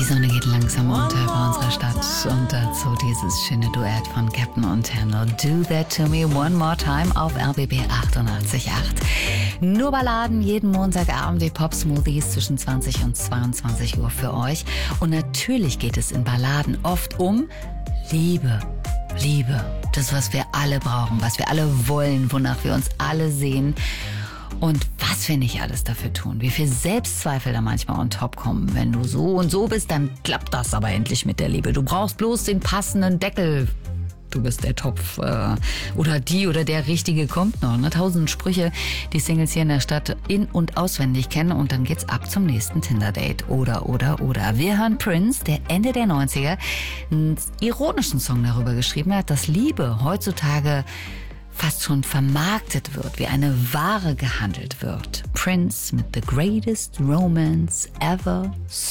Sonne geht langsam unter über unserer Stadt und dazu dieses schöne Duett von Captain Montano. Do That To Me One More Time auf RBB 88.8. Nur Balladen, jeden Montagabend die Pop-Smoothies zwischen 20 und 22 Uhr für euch. Und natürlich geht es in Balladen oft um Liebe. Liebe, das, was wir alle brauchen, was wir alle wollen, wonach wir uns alle sehen. Und was wir nicht alles dafür tun, wie viel Selbstzweifel da manchmal on top kommen. Wenn du so und so bist, dann klappt das aber endlich mit der Liebe. Du brauchst bloß den passenden Deckel. Du bist der Topf oder die oder der Richtige kommt noch. 1000 Sprüche, die Singles hier in der Stadt in- und auswendig kennen. Und dann geht's ab zum nächsten Tinder-Date. Oder. Wir hören Prince, der Ende der 90er einen ironischen Song darüber geschrieben hat, dass Liebe heutzutage fast schon vermarktet wird, wie eine Ware gehandelt wird. Prince mit The Greatest Romance Ever